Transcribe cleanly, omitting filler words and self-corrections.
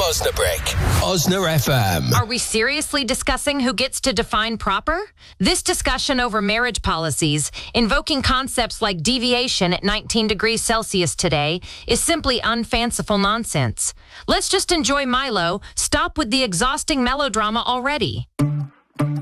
Osnabrick. Osna FM. Are we seriously discussing who gets to define proper? This discussion over marriage policies, invoking concepts like deviation at 19 degrees Celsius today, is simply unfanciful nonsense. Let's just enjoy Milo. Stop with the exhausting melodrama already.